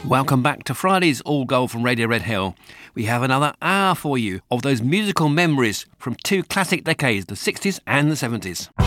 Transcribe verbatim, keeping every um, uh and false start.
Welcome back to Friday's All Gold from Radio Red Hill. We have another hour for you of those musical memories from two classic decades, the sixties and the seventies.